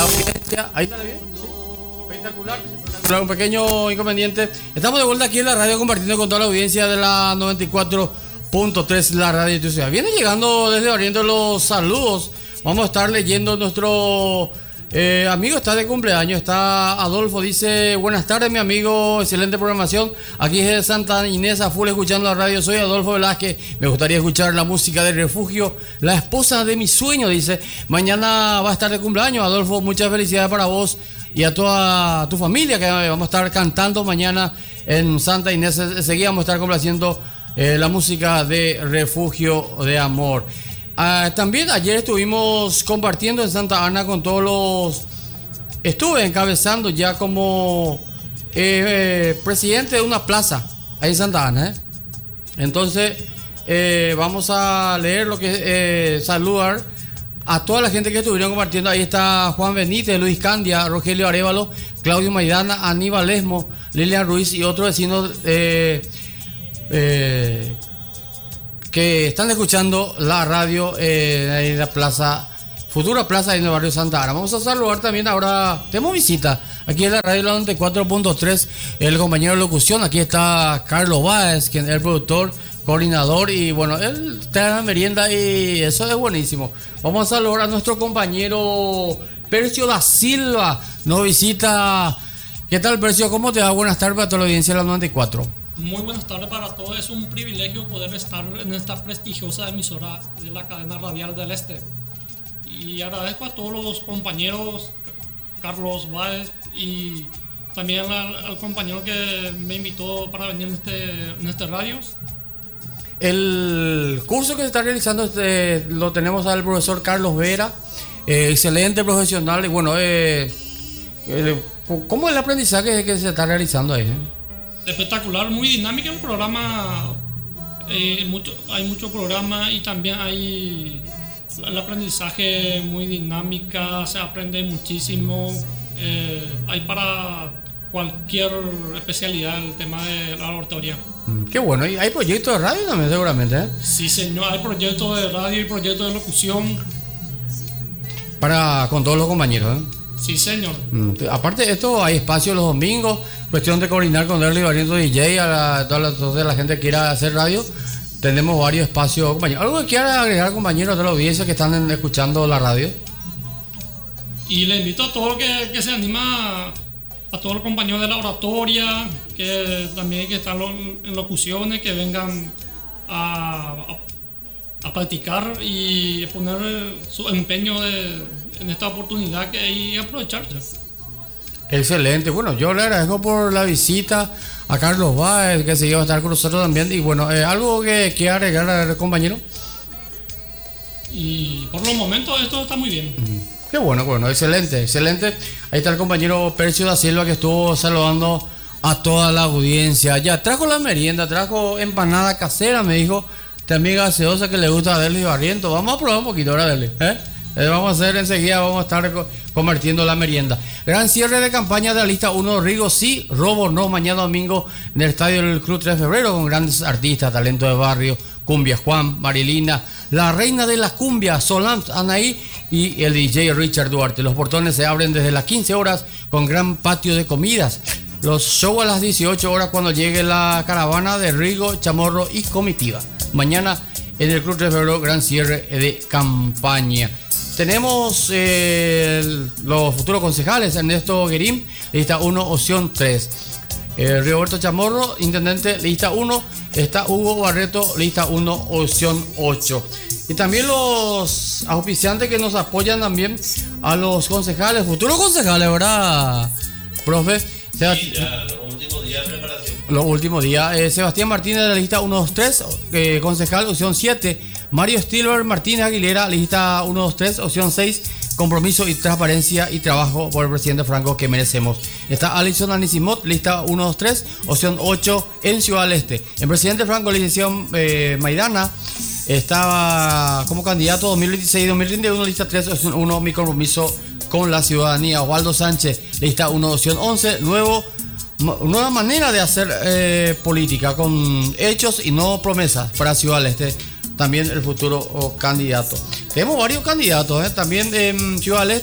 la audiencia. Ahí está bien. ¿Sí? Espectacular. Un pequeño inconveniente. Estamos de vuelta aquí en la radio compartiendo con toda la audiencia de la 94.3, la radio de tu ciudad. Viene llegando desde Oriente los saludos. Vamos a estar leyendo nuestro amigo, está de cumpleaños, está Adolfo, dice: buenas tardes mi amigo, excelente programación, aquí es de Santa Inés a full escuchando la radio, soy Adolfo Velázquez, me gustaría escuchar la música de Refugio, la esposa de mi sueño, dice, mañana va a estar de cumpleaños, Adolfo, muchas felicidades para vos y a toda tu familia, que vamos a estar cantando mañana en Santa Inés, enseguida vamos a estar complaciendo la música de Refugio de Amor. También ayer estuvimos compartiendo en Santa Ana con todos los... Estuve encabezando ya como presidente de una plaza ahí en Santa Ana. Entonces vamos a leer lo que... saludar a toda la gente que estuvieron compartiendo. Ahí está Juan Benítez, Luis Candia, Rogelio Arevalo, Claudio Maidana, Aníbal Lesmo, Lilian Ruiz y otros vecinos que están escuchando la radio en la plaza, futura plaza en el barrio Santa Ana. Vamos a saludar también ahora, tenemos visita aquí en la radio 94.3, el compañero de locución, aquí está Carlos Báez, quien es el productor, coordinador, y bueno, él está en la merienda y eso es buenísimo. Vamos a saludar a nuestro compañero Percio da Silva, nos visita. ¿Qué tal, Percio? ¿Cómo te va? Buenas tardes a toda la audiencia de la 94. Muy buenas tardes para todos, es un privilegio poder estar en esta prestigiosa emisora de la cadena radial del Este. Y agradezco a todos los compañeros, Carlos Báez, y también al compañero que me invitó para venir en este radio. El curso que se está realizando lo tenemos al profesor Carlos Vera, excelente profesional, y bueno, ¿cómo es el aprendizaje que se está realizando ahí? Espectacular, muy dinámico el programa, hay mucho programa y también hay el aprendizaje muy dinámica, se aprende muchísimo, hay para cualquier especialidad el tema de la oratoria. Qué bueno, ¿y hay proyectos de radio también seguramente? Sí señor, hay proyectos de radio y proyectos de locución. Con todos los compañeros, ¿eh? Sí, señor. Aparte de esto, hay espacio los domingos, cuestión de coordinar con Derly Barrientos DJ, toda la gente que quiera hacer radio. Tenemos varios espacios, compañeros. ¿Algo que quiera agregar, compañeros, de la audiencia que están escuchando la radio? Y le invito a todo que se anima, a todos los compañeros de la oratoria, que también que están en locuciones, que vengan a practicar y poner su empeño en esta oportunidad y aprovecharse. Excelente, bueno, yo le agradezco por la visita a Carlos Báez, que se iba a estar con nosotros también, y bueno, algo que quiera agregar, compañero. Y por los momentos esto está muy bien. Qué bueno, excelente. Ahí está el compañero Percio da Silva, que estuvo saludando a toda la audiencia. Ya trajo la merienda, trajo empanada casera, me dijo, también gaseosa que le gusta a Derly Barrientos. Vamos a probar un poquito ahora, Derly, vamos a hacer enseguida, vamos a estar convirtiendo la merienda. Gran cierre de campaña de la lista 1, Rigo sí, Robo no, mañana domingo en el estadio del Club 3 de Febrero, con grandes artistas, talento de barrio, Cumbia Juan, Marilina, la reina de la cumbia, Solange Anaí y el DJ Richard Duarte. Los portones se abren desde las 15 horas con gran patio de comidas. Los shows a las 18 horas cuando llegue la caravana de Rigo, Chamorro y comitiva. Mañana en el Club 3 de Febrero, gran cierre de campaña. Tenemos los futuros concejales: Ernesto Guerín, lista 1, opción 3. Roberto Chamorro, intendente, lista 1. Está Hugo Barreto, lista 1, opción 8. Y también los auspiciantes que nos apoyan también a los concejales, futuros concejales, ¿verdad, profe? Sí, ya, los últimos días de preparación. Los últimos días. Sebastián Martínez de la lista 123, concejal, opción 7. Mario Stilber Martínez Aguilera, lista 123, opción 6. Compromiso y transparencia y trabajo por el presidente Franco que merecemos. Está Alison Anisimot, lista 123, opción 8 en Ciudad del Este. El presidente Franco, licenciado Maidana, estaba como candidato 2026-2031, lista 3, opción 1, mi compromiso con la ciudadanía. Osvaldo Sánchez, lista 1, opción 11, nueva manera de hacer política, con hechos y no promesas para Ciudad del Este. También el futuro candidato. Tenemos varios candidatos, también en Ciudad del Este.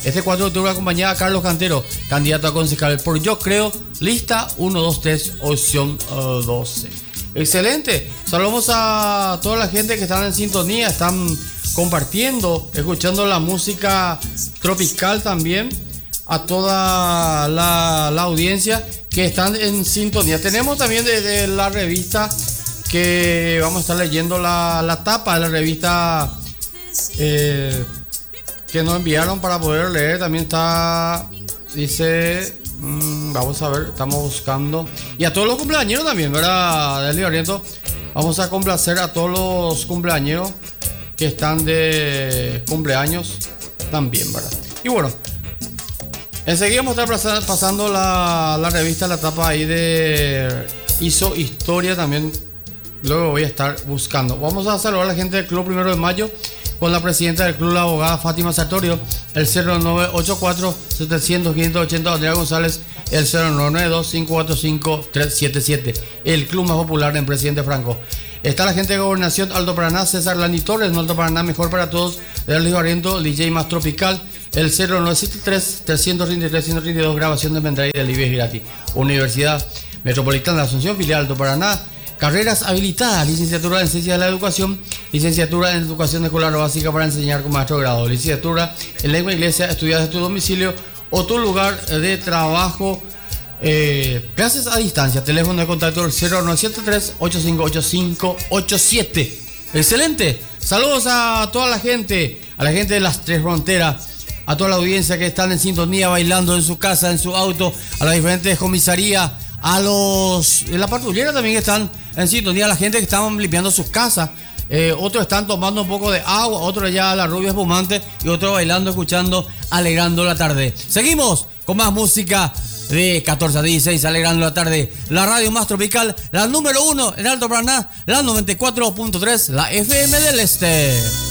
Este 4 de octubre acompañada a Carlos Cantero, candidato a concejal por Yo Creo, lista 1, 2, 3, opción 12. Excelente. Saludamos a toda la gente que están en sintonía, están compartiendo, escuchando la música tropical también, a toda la audiencia que están en sintonía. Tenemos también desde la revista que vamos a estar leyendo la tapa de la revista que nos enviaron para poder leer. También está, dice, vamos a ver, estamos buscando. Y a todos los cumpleañeros también, ¿verdad? Del Liberiento. Vamos a complacer a todos los cumpleañeros que están de cumpleaños también, ¿verdad? Y bueno, enseguida vamos a estar pasando la revista, la etapa ahí de Hizo Historia también. Luego voy a estar buscando. Vamos a saludar a la gente del Club 1 de Mayo con la presidenta del club, la abogada Fátima Sartorio, el 0984-700-580, Andrea González, el 0992-545-377, el club más popular en Presidente Franco. Está la gente de Gobernación, Alto Paraná, César Lani Torres, Alto Paraná, mejor para todos, del Luis Barriento, DJ más tropical, el 0973-333-132, grabación de pendrive de Libia gratis. Universidad Metropolitana de Asunción, filial Alto Paraná. Carreras habilitadas, licenciatura en Ciencias de la Educación, licenciatura en Educación Escolar Básica para enseñar con maestro de grado, licenciatura en Lengua Inglesa, estudias de tu domicilio o tu lugar de trabajo, clases a distancia, teléfono de contacto 0973-858587. Excelente, saludos a toda la gente de las Tres Fronteras, a toda la audiencia que están en sintonía, bailando en su casa, en su auto, a las diferentes comisarías, a los de la patrullera también están en sintonía, la gente que están limpiando sus casas, otros están tomando un poco de agua, otros ya la rubia espumante y otros bailando, escuchando, alegrando la tarde. Seguimos con más música de 14 a 16, alegrando la tarde. La radio más tropical, la número 1 en Alto Paraná, la 94.3, la FM del Este.